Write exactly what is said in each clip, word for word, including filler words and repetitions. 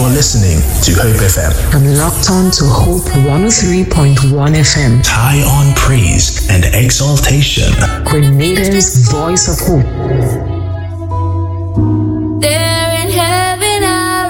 You're listening to Hope F M. I'm locked on to Hope one oh three point one F M. High on praise and exaltation. Grenada's voice of hope. There in heaven I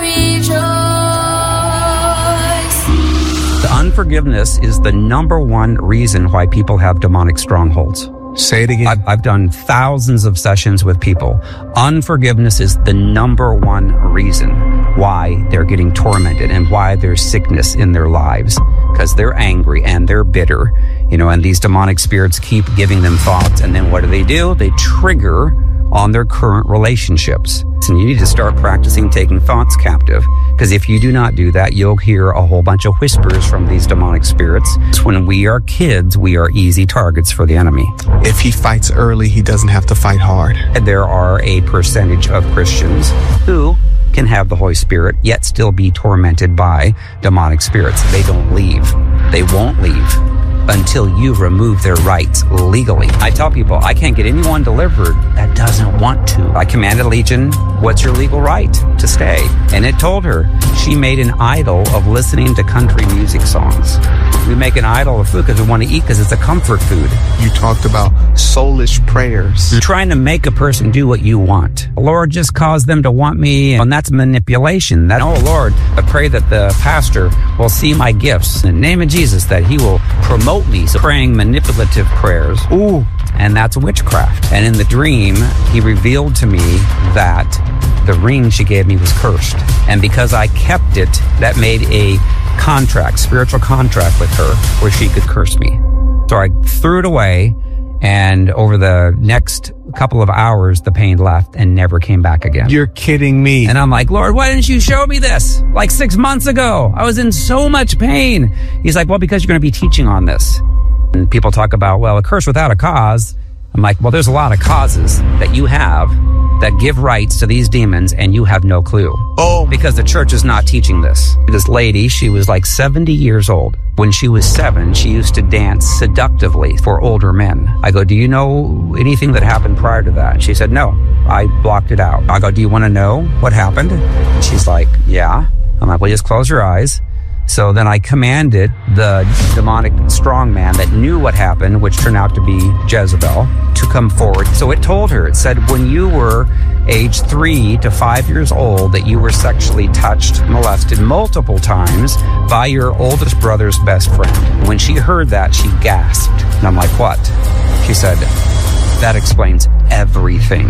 rejoice. The unforgiveness is the number one reason why people have demonic strongholds. Say it again. I've, I've done thousands of sessions with people. Unforgiveness is the number one reason why they're getting tormented and why there's sickness in their lives, because they're angry and they're bitter, you know, and these demonic spirits keep giving them thoughts. And then what do they do? They trigger on their current relationships. And you need to start practicing taking thoughts captive, because if you do not do that, you'll hear a whole bunch of whispers from these demonic spirits. When we are kids, we are easy targets for the enemy. If he fights early, he doesn't have to fight hard. There are a percentage of Christians who can have the Holy Spirit, yet still be tormented by demonic spirits. They don't leave. They won't leave until you remove their rights legally. I tell people, I can't get anyone delivered that doesn't want to. I commanded Legion, what's your legal right to stay? And it told her she made an idol of listening to country music songs. We make an idol of food because we want to eat, because it's a comfort food. You talked about soulish prayers. You're trying to make a person do what you want. Lord, just cause them to want me. And that's manipulation. That, oh Lord, I pray that the pastor will see my gifts in the name of Jesus, that he will promote me. So praying manipulative prayers. Ooh. And that's witchcraft. And in the dream, he revealed to me that the ring she gave me was cursed. And because I kept it, that made a contract, spiritual contract with her, where she could curse me. So I threw it away, and over the next couple of hours, the pain left and never came back again. You're kidding me. And I'm like, Lord, why didn't you show me this? Like six months ago, I was in so much pain. He's like, well, because you're going to be teaching on this. And people talk about, well, a curse without a cause. I'm like, well, there's a lot of causes that you have that give rights to these demons, and you have no clue. Oh. Because the church is not teaching this. This lady, she was like seventy years old. When she was seven, she used to dance seductively for older men. I go, do you know anything that happened prior to that? She said, no, I blocked it out. I go, do you want to know what happened? And she's like, yeah. I'm like, well, just close your eyes. So then I commanded the demonic strongman that knew what happened, which turned out to be Jezebel, to come forward. So it told her, it said, when you were age three to five years old, that you were sexually touched, molested multiple times by your oldest brother's best friend. When she heard that, she gasped. And I'm like, what? She said, that explains everything.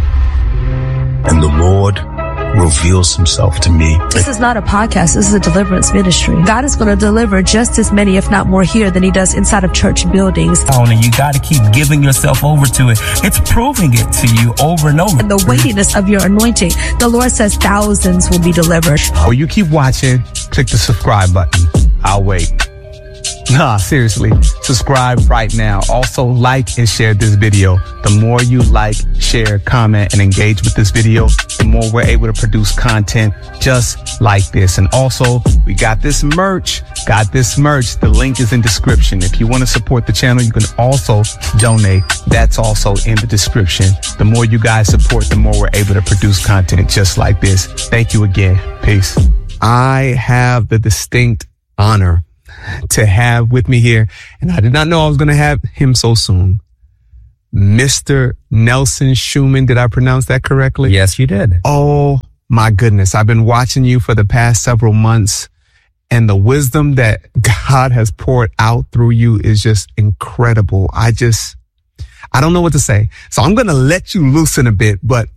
And the Lord reveals himself to me. This is not a podcast. This is a deliverance ministry. God is going to deliver just as many, if not more, here than he does inside of church buildings. And you got to keep giving yourself over to it. It's proving it to you over and over. And the weightiness of your anointing, the Lord says thousands will be delivered. Oh, you keep watching. Click the subscribe button. I'll wait. Nah, seriously, subscribe right now. Also, like and share this video. The more you like, share, comment, and engage with this video, the more we're able to produce content just like this. And also, we got this merch. Got this merch. The link is in description. If you want to support the channel, you can also donate. That's also in the description. The more you guys support, the more we're able to produce content just like this. Thank you again. Peace. I have the distinct honor to have with me here, and I did not know I was going to have him so soon, Mister Nelson Schumann. Did I pronounce that correctly? Yes, you did. Oh my goodness. I've been watching you for the past several months, and the wisdom that God has poured out through you is just incredible. I just, I don't know what to say. So I'm going to let you loosen a bit, but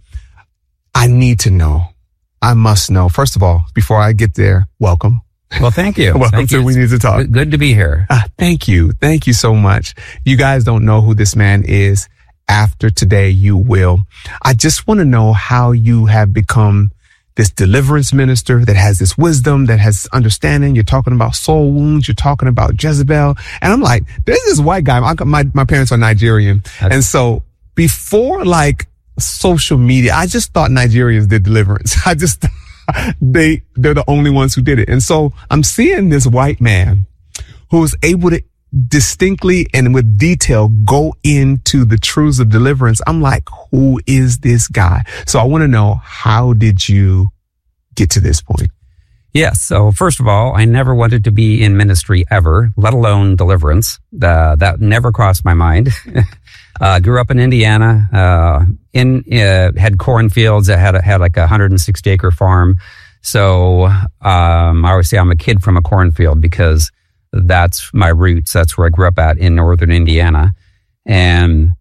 I need to know. I must know. First of all, before I get there, welcome. Well, thank you. Welcome thank to you. We Need to Talk. Good to be here. Uh, thank you. Thank you so much. You guys don't know who this man is. After today, you will. I just want to know how you have become this deliverance minister that has this wisdom, that has understanding. You're talking about soul wounds. You're talking about Jezebel. And I'm like, there's this white guy. I, my, my parents are Nigerian. That's- and so before like social media, I just thought Nigerians did deliverance. I just They, they're the only ones who did it. And so I'm seeing this white man who is able to distinctly and with detail go into the truths of deliverance. I'm like, who is this guy? So I want to know, how did you get to this point? Yes. So first of all, I never wanted to be in ministry ever, let alone deliverance. Uh, that never crossed my mind. uh, grew up in Indiana, uh, in, uh, had cornfields that had, had like a one hundred sixty acre farm. So, um, I always say I'm a kid from a cornfield because that's my roots. That's where I grew up at in northern Indiana. And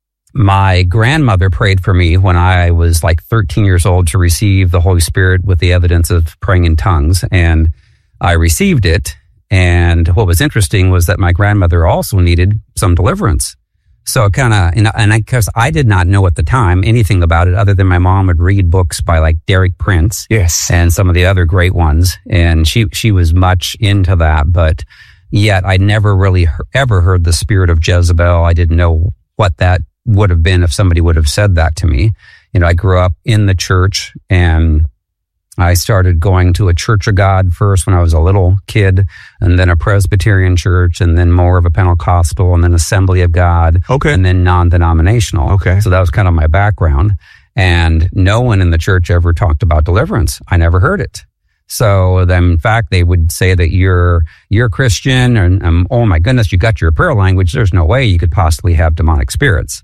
my grandmother prayed for me when I was like thirteen years old to receive the Holy Spirit with the evidence of praying in tongues. And I received it. And what was interesting was that my grandmother also needed some deliverance. So it kind of, and, and I, cause I did not know at the time anything about it other than my mom would read books by like Derek Prince. Yes. And some of the other great ones. And she, she was much into that, but yet I never really he- ever heard the spirit of Jezebel. I didn't know what that would have been if somebody would have said that to me. You know, I grew up in the church and I started going to a Church of God first when I was a little kid, and then a Presbyterian church, and then more of a Pentecostal, and then Assembly of God, Okay. and then non-denominational. Okay. So that was kind of my background. And no one in the church ever talked about deliverance. I never heard it. So then, in fact, they would say that you're you're a Christian, and um, oh my goodness, you got your prayer language. There's no way you could possibly have demonic spirits.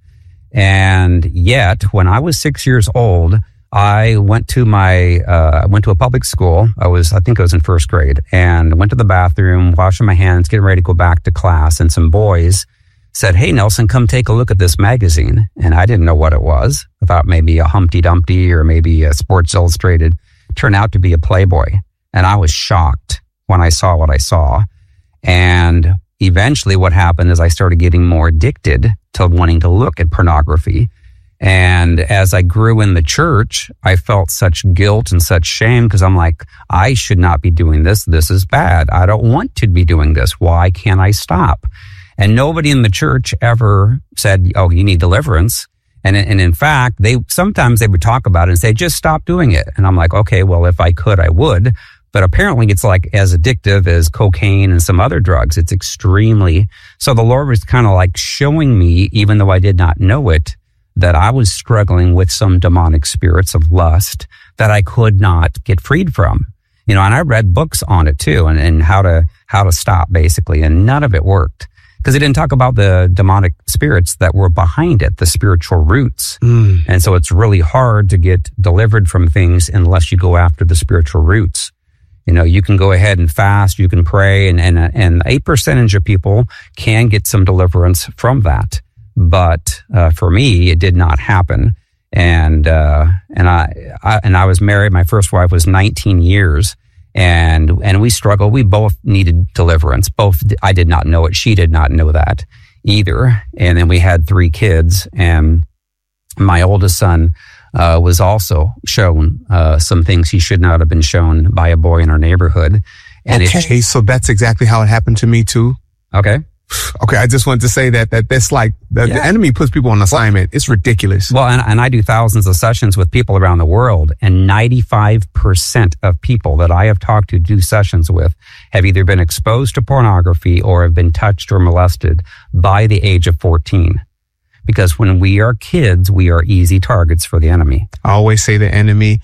And yet, when I was six years old, I went to my uh, I went to a public school. I was I think I was in first grade, and went to the bathroom, washing my hands, getting ready to go back to class. And some boys said, "Hey, Nelson, come take a look at this magazine." And I didn't know what it was. I thought maybe a Humpty Dumpty or maybe a Sports Illustrated. Turned out to be a Playboy. And I was shocked when I saw what I saw. And eventually what happened is I started getting more addicted to wanting to look at pornography. And as I grew in the church, I felt such guilt and such shame because I'm like, I should not be doing this. This is bad. I don't want to be doing this. Why can't I stop? And nobody in the church ever said, oh, you need deliverance. And, and in fact, they sometimes they would talk about it and say, just stop doing it. And I'm like, okay, well, if I could, I would. But apparently it's like as addictive as cocaine and some other drugs. It's extremely. So the Lord was kind of like showing me, even though I did not know it, that I was struggling with some demonic spirits of lust that I could not get freed from. You know, and I read books on it too, and, and how to how to stop basically, and none of it worked. Because it didn't talk about the demonic spirits that were behind it, the spiritual roots. Mm. And so it's really hard to get delivered from things unless you go after the spiritual roots. You know, you can go ahead and fast, you can pray, and and and a percentage of people can get some deliverance from that. But uh, for me, it did not happen. And uh, and I, I and I was married. My first wife was nineteen years. And, and we struggled. We both needed deliverance. Both, I did not know it. She did not know that either. And then we had three kids, and my oldest son, uh, was also shown, uh, some things he should not have been shown by a boy in our neighborhood. And okay. it, So that's exactly how it happened to me too. okay. Okay. I just wanted to say that, that that's like the, Yeah. the enemy puts people on assignment. It's ridiculous. Well, and, and I do thousands of sessions with people around the world, and ninety-five percent of people that I have talked to do sessions with have either been exposed to pornography or have been touched or molested by the age of fourteen. Because when we are kids, we are easy targets for the enemy. I always say the enemy,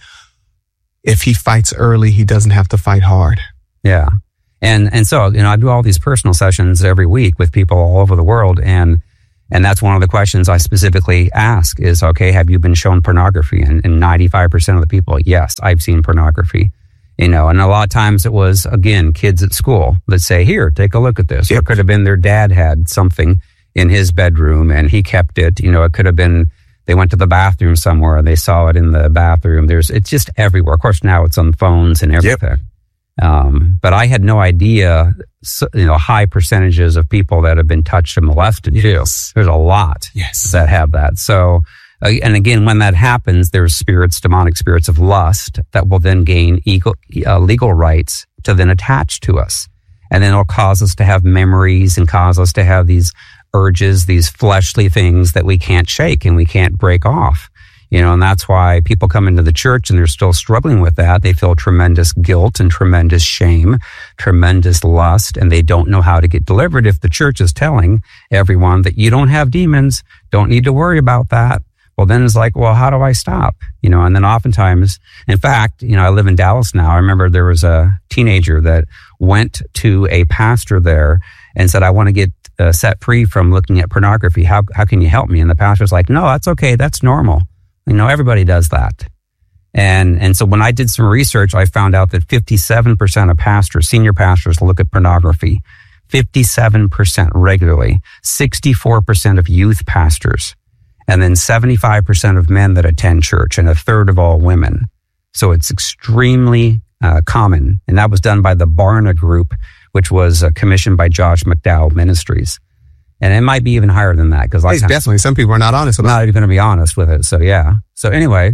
if he fights early, he doesn't have to fight hard. Yeah. And, and so, you know, I do all these personal sessions every week with people all over the world. And, and that's one of the questions I specifically ask is, okay, have you been shown pornography? And, and ninety-five percent of the people, yes, I've seen pornography. You know, and a lot of times it was, again, kids at school that say, here, take a look at this. Yep. Or it could have been their dad had something in his bedroom and he kept it. You know, it could have been they went to the bathroom somewhere and they saw it in the bathroom. There's, it's just everywhere. Of course, now it's on phones and everything. Yep. Um, but I had no idea, you know, high percentages of people that have been touched and molested. Yes. There's a lot yes. that have that. So, uh, and again, when that happens, there's spirits, demonic spirits of lust that will then gain equal, uh, legal rights to then attach to us. And then it'll cause us to have memories and cause us to have these urges, these fleshly things that we can't shake and we can't break off. You know, and that's why people come into the church and they're still struggling with that. They feel tremendous guilt and tremendous shame, tremendous lust, and they don't know how to get delivered if the church is telling everyone that you don't have demons, don't need to worry about that. Well, then it's like, well, how do I stop? You know, and then oftentimes, in fact, you know, I live in Dallas now. I remember there was a teenager that went to a pastor there and said, I want to get uh, set free from looking at pornography. How how can you help me? And the pastor's like, no, that's okay. That's normal. You know, everybody does that. And and so when I did some research, I found out that fifty-seven percent of pastors, senior pastors, look at pornography. fifty-seven percent regularly. sixty-four percent of youth pastors. And then seventy-five percent of men that attend church, and a third of all women. So it's extremely uh, common. And that was done by the Barna Group, which was uh, commissioned by Josh McDowell Ministries. And it might be even higher than that. because Hey, definitely. Some people are not honest with it. Not even going to be honest with it. So yeah. So anyway,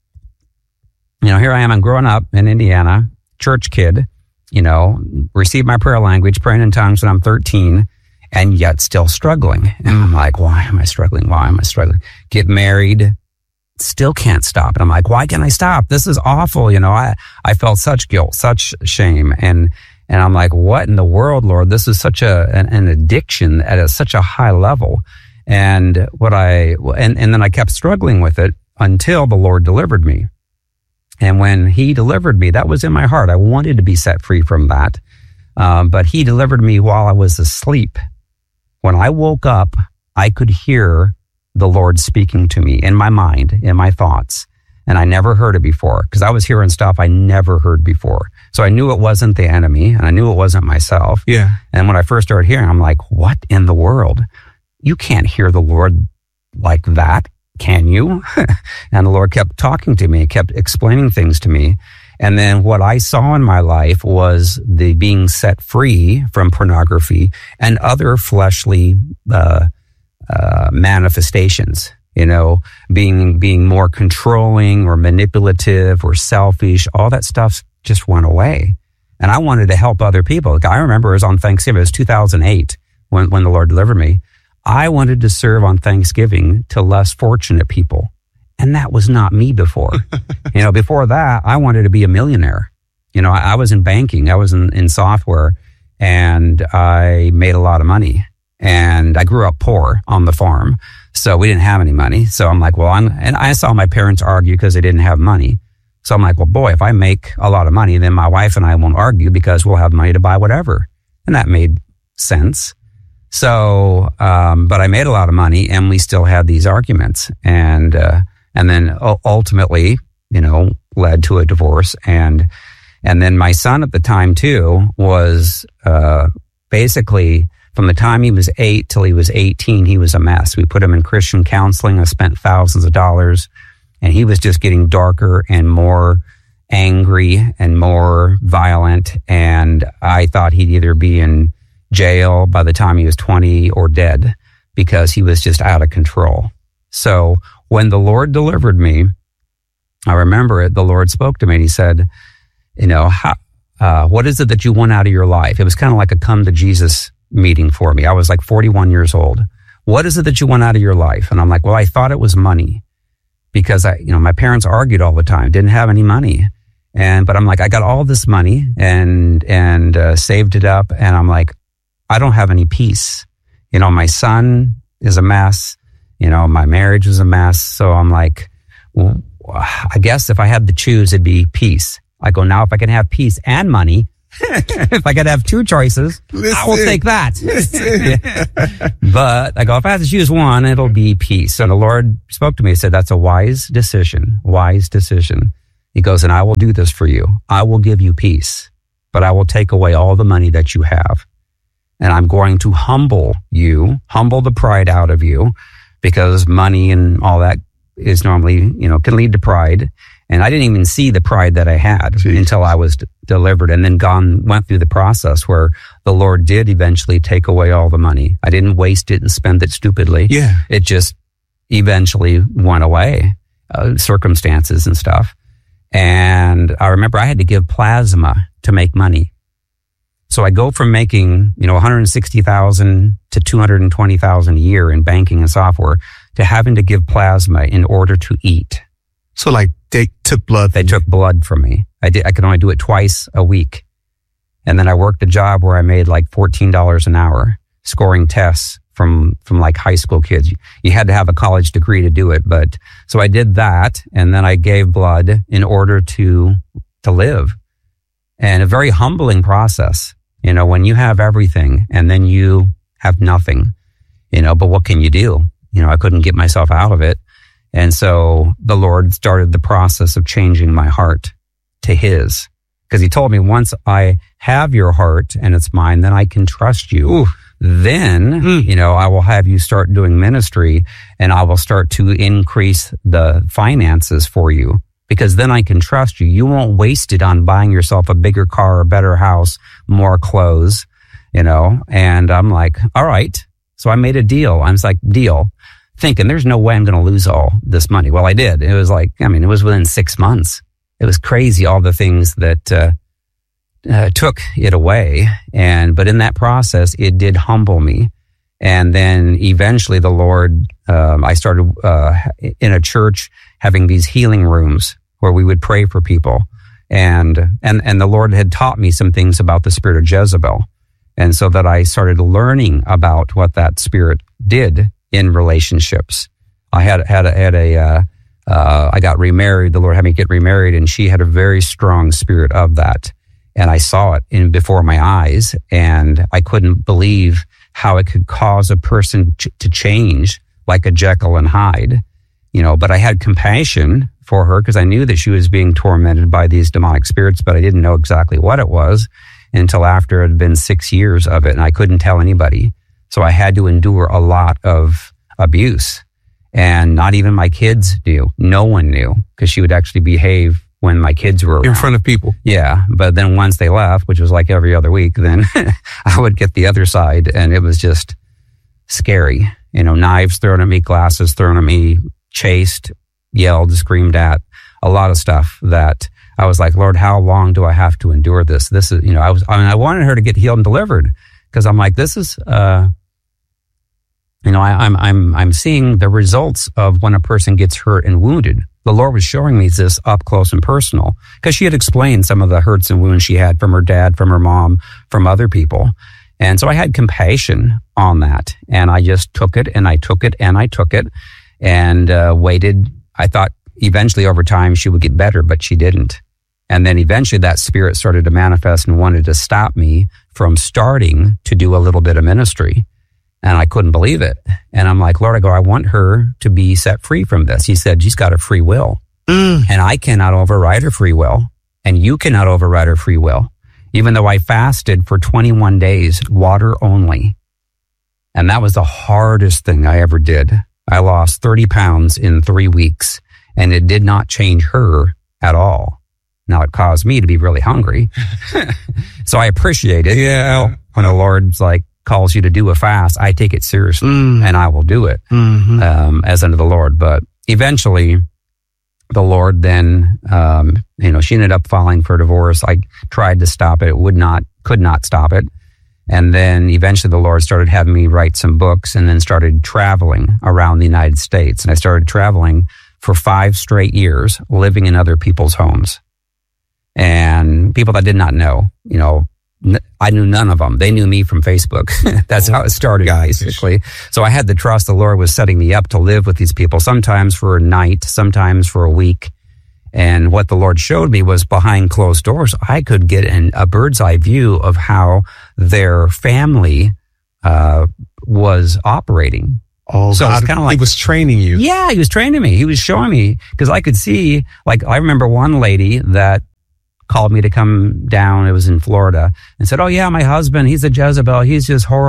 you know, here I am. I'm growing up in Indiana, church kid, you know, received my prayer language, praying in tongues when I'm thirteen, and yet still struggling. And I'm like, why am I struggling? Why am I struggling? Get married, still can't stop. And I'm like, why can't I stop? This is awful. You know, I, I felt such guilt, such shame. And, and I'm like, what in the world, Lord? This is such a, an, an addiction at a, such a high level. And what I, and, and then I kept struggling with it until the Lord delivered me. And when he delivered me, that was in my heart. I wanted to be set free from that. Um, but he delivered me while I was asleep. When I woke up, I could hear the Lord speaking to me in my mind, in my thoughts. And I never heard it before because I was hearing stuff I never heard before. So I knew it wasn't the enemy and I knew it wasn't myself. Yeah. And when I first started hearing, I'm like, what in the world? You can't hear the Lord like that, can you? And the Lord kept talking to me, kept explaining things to me. And then what I saw in my life was the being set free from pornography and other fleshly uh, uh, manifestations. You know, being being more controlling or manipulative or selfish, all that stuff just went away. And I wanted to help other people. Like I remember it was on Thanksgiving, it was two thousand eight when, when the Lord delivered me. I wanted to serve on Thanksgiving to less fortunate people. And that was not me before. You know, before that, I wanted to be a millionaire. You know, I, I was in banking, I was in, in software, and I made a lot of money. And I grew up poor on the farm, so we didn't have any money. So I'm like, well, I'm, and I saw my parents argue because they didn't have money. So I'm like, well, boy, if I make a lot of money, then my wife and I won't argue because we'll have money to buy whatever. And that made sense. So, um, but I made a lot of money and we still had these arguments. And, uh, and then ultimately, you know, led to a divorce. And, and then my son at the time too was, uh, basically, from the time he was eight till he was eighteen, he was a mess. We put him in Christian counseling. I spent thousands of dollars, and he was just getting darker and more angry and more violent. And I thought he'd either be in jail by the time he was twenty or dead because he was just out of control. So when the Lord delivered me, I remember it, the Lord spoke to me and he said, you know, how, uh, what is it that you want out of your life? It was kind of like a come to Jesus meeting for me. I was like forty-one years old. What is it that you want out of your life? And I'm like, well, I thought it was money because I, you know, my parents argued all the time, didn't have any money. And, but I'm like, I got all this money and, and, uh, saved it up. And I'm like, I don't have any peace. You know, my son is a mess. You know, my marriage is a mess. So I'm like, well, I guess if I had to choose, it'd be peace. I go, now if I can have peace and money, if I could have two choices, Listen. I will take that. But I go, if I have to choose one, it'll be peace. So the Lord spoke to me and said, that's a wise decision, wise decision. He goes, and I will do this for you. I will give you peace, but I will take away all the money that you have. And I'm going to humble you, humble the pride out of you, because money and all that is normally, you know, can lead to pride. And I didn't even see the pride that I had Jeez. Until I was d- delivered and then gone, went through the process where the Lord did eventually take away all the money. I didn't waste it and spend it stupidly. Yeah. It just eventually went away, uh, circumstances and stuff. And I remember I had to give plasma to make money. So I go from making, you know, one hundred sixty thousand to two hundred twenty thousand a year in banking and software to having to give plasma in order to eat. So like they took blood. They took blood from me. I did. I could only do it twice a week. And then I worked a job where I made like fourteen dollars an hour, scoring tests from, from like high school kids. You had to have a college degree to do it. But so I did that. And then I gave blood in order to, to live. And a very humbling process, you know, when you have everything and then you have nothing, you know, but what can you do? You know, I couldn't get myself out of it. And so the Lord started the process of changing my heart to his. Because he told me, once I have your heart and it's mine, then I can trust you. Ooh. Then, mm. you know, I will have you start doing ministry and I will start to increase the finances for you. Because then I can trust you. You won't waste it on buying yourself a bigger car, a better house, more clothes, you know. And I'm like, all right. So I made a deal. I was like, deal. Thinking there's no way I'm going to lose all this money. Well, I did. It was like, I mean, it was within six months. It was crazy, all the things that uh, uh, took it away. And but in that process, it did humble me. And then eventually the Lord, um, I started uh, in a church having these healing rooms where we would pray for people. And, and, and the Lord had taught me some things about the spirit of Jezebel. And so that I started learning about what that spirit did in relationships. I had, had a, had a, uh, uh, I got remarried. The Lord had me get remarried, and she had a very strong spirit of that. And I saw it in before my eyes, and I couldn't believe how it could cause a person ch- to change like a Jekyll and Hyde, you know, but I had compassion for her because I knew that she was being tormented by these demonic spirits, but I didn't know exactly what it was until after it had been six years of it, and I couldn't tell anybody. So I had to endure a lot of abuse, and not even my kids knew. No one knew, because she would actually behave when my kids were around. In front of people. Yeah, but then once they left, which was like every other week, then I would get the other side, and it was just scary. You know, knives thrown at me, glasses thrown at me, chased, yelled, screamed at, a lot of stuff that I was like, Lord, how long do I have to endure this? This is, you know, I was, I mean, I wanted her to get healed and delivered, because I'm like, this is, uh, you know, I, I'm, I'm, I'm seeing the results of when a person gets hurt and wounded. The Lord was showing me this up close and personal, because she had explained some of the hurts and wounds she had from her dad, from her mom, from other people. And so I had compassion on that, and I just took it and I took it and I took it and uh, waited. I thought eventually over time she would get better, but she didn't. And then eventually that spirit started to manifest and wanted to stop me from starting to do a little bit of ministry. And I couldn't believe it. And I'm like, Lord, I go, I want her to be set free from this. He said, she's got a free will. Mm. And I cannot override her free will. And you cannot override her free will. Even though I fasted for twenty-one days, water only. And that was the hardest thing I ever did. I lost thirty pounds in three weeks. And it did not change her at all. Now it caused me to be really hungry. So I appreciate it. Yeah. When the Lord's like, calls you to do a fast, I take it seriously, mm. and I will do it mm-hmm. um, as unto the Lord. But eventually, the Lord then, um, you know, she ended up filing for divorce. I tried to stop it, would not, could not stop it. And then eventually the Lord started having me write some books, and then started traveling around the United States. And I started traveling for five straight years, living in other people's homes. And people that did not know, you know, I knew none of them. They knew me from Facebook. That's how it started, basically. So I had to trust the Lord was setting me up to live with these people, sometimes for a night, sometimes for a week. And what the Lord showed me was behind closed doors, I could get an, a bird's eye view of how their family uh, was operating. Oh, so God, it's kind of like he was training you. Yeah, he was training me. He was showing me, because I could see, like, I remember one lady that called me to come down. It was in Florida, and said, oh yeah, my husband, he's a Jezebel. He's just horrible.